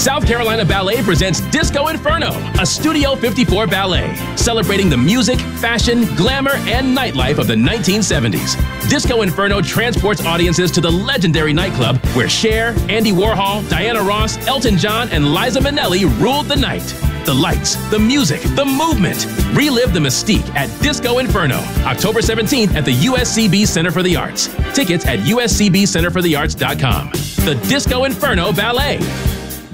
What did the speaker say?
South Carolina Ballet presents Disco Inferno, a Studio 54 ballet, celebrating the music, fashion, glamour, and nightlife of the 1970s. Disco Inferno transports audiences to the legendary nightclub where Cher, Andy Warhol, Diana Ross, Elton John, and Liza Minnelli ruled the night. The lights, the music, the movement. Relive the mystique at Disco Inferno, October 17th at the USCB Center for the Arts. Tickets at uscbcenterforthearts.com. The Disco Inferno Ballet.